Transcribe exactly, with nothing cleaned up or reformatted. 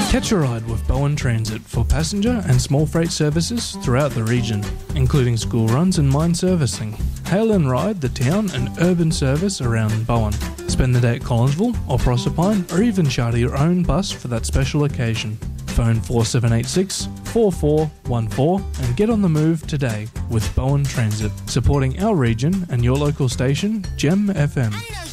Catch a ride with Bowen Transit for passenger and small freight services throughout the region, including school runs and mine servicing. Hail and ride the town and urban service around Bowen. Spend the day at Collinsville or Proserpine, or even charter your own bus for that special occasion. Phone four seven eight six, four four one four and get on the move today with Bowen Transit, supporting our region and your local station, Gem F M.